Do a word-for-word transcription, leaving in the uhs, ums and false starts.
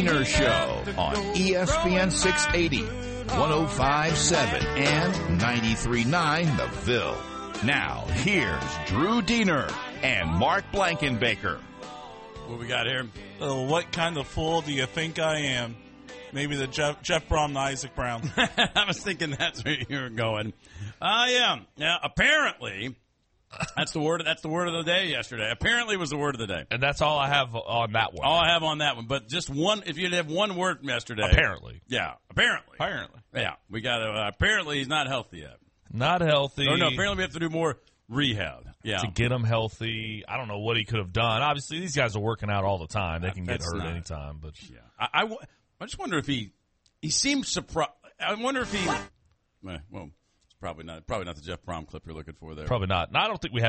Diener Show on E S P N six eighty, one oh five point seven, and ninety-three point nine The Ville. Now, here's Drew Diener and Mark Blankenbaker. What we got here? Uh, what kind of fool do you think I am? Maybe the Jeff, Jeff Brom and Isaac Brown. I was thinking that's where you were going. I am. Now, apparently, that's the word. That's the word of the day yesterday. Apparently, was the word of the day, and that's all I have on that one. All I have on that one, but just one. If you'd have one word from yesterday, apparently, yeah, apparently, apparently, yeah, we got to. Uh, apparently, he's not healthy yet. Not healthy. Oh no, apparently we have to do more rehab. Yeah, to get him healthy. I don't know what he could have done. Obviously, these guys are working out all the time. They can get hurt not, anytime. But yeah, I, I, I just wonder if he he seems surprised. I wonder if he. Well, it's probably not probably not the Jeff Brom clip you're looking for there. Probably not. No, I don't think we have.